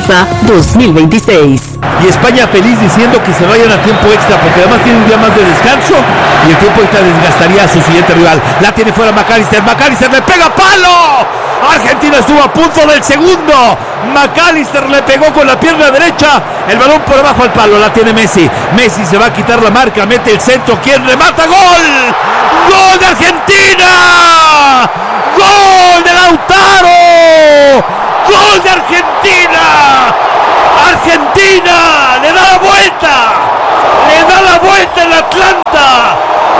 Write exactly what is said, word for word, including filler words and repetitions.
FIFA dos mil veintiséis. Y España feliz diciendo que se vayan a tiempo extra, porque además tiene un día más de descanso y el tiempo extra desgastaría a su siguiente rival. La tiene fuera McAllister, McAllister le pega palo. Argentina estuvo a punto del segundo. McAllister le pegó con la pierna derecha, el balón por abajo al palo. La tiene Messi, Messi se va a quitar la marca, mete el centro, ¿quién remata? ¡Gol! ¡Gol de Argentina! ¡Gol de Lautaro! ¡Gol de Argentina! ¡Argentina le da la vuelta! ¡Le da la vuelta en Atlanta!